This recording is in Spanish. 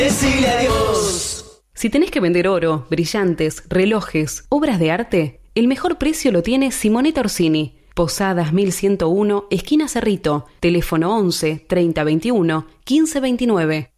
Decile adiós. Si tenés que vender oro, brillantes, relojes, obras de arte, el mejor precio lo tiene Simonetta Orsini. Posadas 1101, esquina Cerrito. Teléfono 11 30 21 15 29.